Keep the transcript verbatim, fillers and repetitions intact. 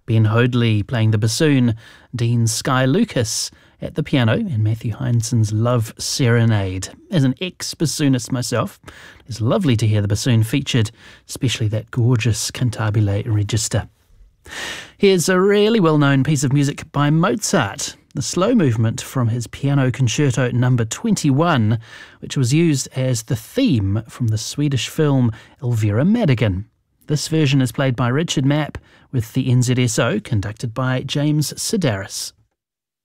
Ben Hoadley playing the bassoon, Dean Sky Lucas at the piano, and Matthew Heinsohn's Love Serenade. As an ex-bassoonist myself, it's lovely to hear the bassoon featured, especially that gorgeous cantabile register. Here's a really well-known piece of music by Mozart, the slow movement from his Piano Concerto number twenty-one, which was used as the theme from the Swedish film Elvira Madigan. This version is played by Richard Mapp with the N Z S O, conducted by James Sedaris.